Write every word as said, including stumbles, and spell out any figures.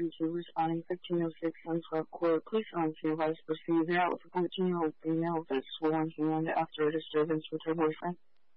one two responding fifteen oh six Sunswept Court. Police officer advised to proceed. They're out with a fourteen-year-old female that's sworn he wanted after a disturbance with her boyfriend.